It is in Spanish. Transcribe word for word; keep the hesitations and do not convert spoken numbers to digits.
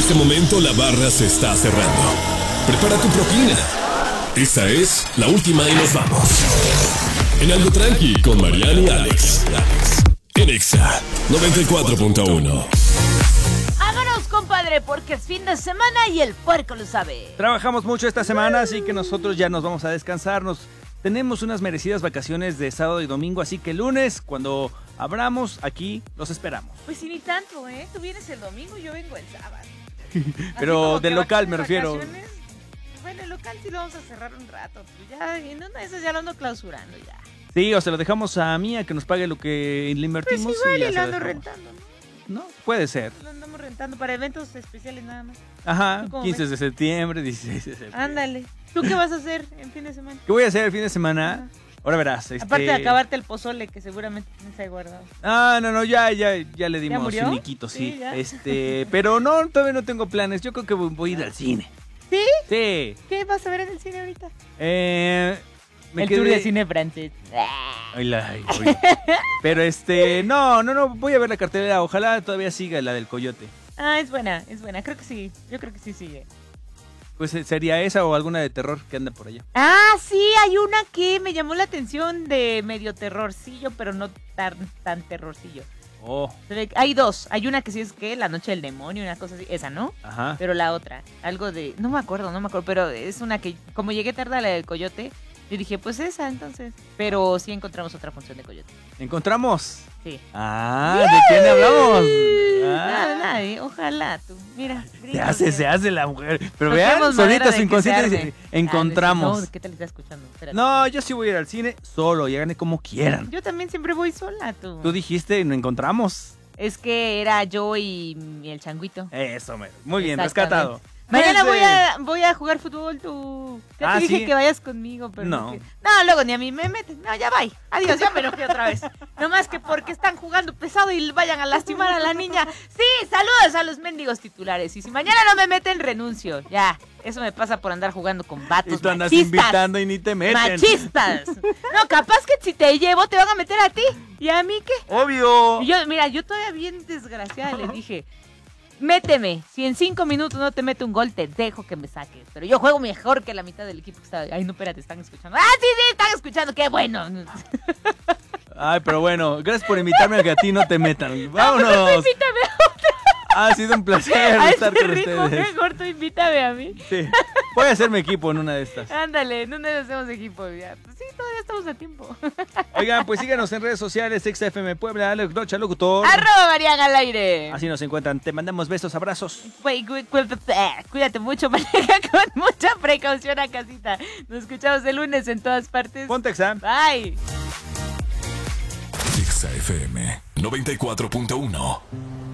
este momento la barra se está cerrando. Prepara tu propina. Esta es la última y nos vamos. En Algo Tranqui con Mariana y Alex. En Exa noventa y cuatro punto uno. Vámonos, compadre, porque es fin de semana y el puerco lo sabe. Trabajamos mucho esta semana, así que nosotros ya nos vamos a descansar. Nos tenemos unas merecidas vacaciones de sábado y domingo, así que el lunes, cuando abramos, aquí los esperamos. Pues sí, ni tanto, ¿eh? Tú vienes el domingo y yo vengo el sábado. Pero del local me refiero. Vacaciones. Bueno, el local sí lo vamos a cerrar un rato. Pues ya, en una de esas ya lo ando clausurando ya. Sí, o se lo dejamos a Mía que nos pague lo que le invertimos. Pues igual y ya y se lo ando dejamos. rentando, ¿no? No, puede ser. Lo andamos rentando para eventos especiales nada más. Ajá, ¿Tú cómo quince ves? de septiembre, dieciséis de septiembre. Ándale. ¿Tú qué vas a hacer en fin de semana? ¿Qué voy a hacer el fin de semana? Ajá. Ahora verás. Este... Aparte de acabarte el pozole que seguramente tienes ahí guardado. Ah, no, no, ya, ya, ya le dimos murió? un niquito, sí. Sí, ya. Este, pero no, todavía no tengo planes. Yo creo que voy, voy a ir al cine. ¿Sí? Sí. ¿Qué vas a ver en el cine ahorita? Eh, me el quedé... tour de cine francés. Ay, la- ay, oye. Pero este, no, no, no, voy a ver la cartelera. Ojalá todavía siga la del Coyote. Ah, es buena, es buena. Creo que sí. Yo creo que sí sigue. Pues eh, sería esa o alguna de terror que anda por allá. Ah, sí, hay una que me llamó la atención de medio terrorcillo, pero no tan, tan terrorcillo. Oh, Se ve que hay dos. Hay una que sí es que La Noche del Demonio, una cosa así. Esa, ¿no? ajá. Pero la otra, algo de... No me acuerdo, no me acuerdo, pero es una que... Como llegué tarde a la del Coyote, yo dije, pues esa, entonces. Pero sí encontramos otra función de Coyote. ¿Encontramos? Sí. Ah, ¿de quién hablamos? Nada, Ah, nadie. Ojalá tú. Mira. se gringo, hace, que- se hace la mujer. Pero no vean, tenemos manera solita de su que inconsciente se dice, arme. encontramos. Ah, no, ¿qué tal está escuchando? Espérate. No, yo sí voy a ir al cine solo y háganle como quieran. Yo también siempre voy sola, tú. Tú dijiste, no encontramos. Es que era yo y el changuito. Eso, mero. Muy bien, Exactamente. rescatado. Mañana voy Cuídense. a, voy a jugar fútbol, tú. Ya Ah, te dije ¿sí? que vayas conmigo, pero No. dije, no, luego ni a mí me meten. No, ya bye. Adiós, ya me enojé otra vez. Nomás que porque están jugando pesado y vayan a lastimar a la niña. Sí, saludos a los mendigos titulares. Y si mañana no me meten, renuncio. Ya, eso me pasa por andar jugando con vatos Y tú andas machistas. invitando y ni te meten. Machistas. No, capaz que si te llevo te van a meter a ti. ¿Y a mí qué? Obvio. Y yo, mira, yo todavía bien desgraciada le dije, méteme, si en cinco minutos no te mete un gol, te dejo que me saques. Pero yo juego mejor que la mitad del equipo que está... Ay, no, espérate, están escuchando. ¡Ah, sí, sí, están escuchando! ¡Qué bueno! Ay, pero bueno, gracias por invitarme a que a ti no te metan. No, pues, Vámonos. invítame a otra. Ha sido un placer A estar ese con rico, ustedes. mejor tú invítame a mí. Sí. Voy a hacer mi equipo en una de estas. Ándale, no nos hacemos equipo ya. Pues sí, todavía estamos a tiempo. Oigan, pues síganos en redes sociales, Exa F M Puebla, Alex Rocha, locutor. Arroba Mariana al aire. Así nos encuentran. Te mandamos besos, abrazos. Güey, cu- cu- eh, cuídate mucho, maneja con mucha precaución a casita. Nos escuchamos el lunes en todas partes. Ponte Exa. Bye. Exa F M noventa y cuatro punto uno.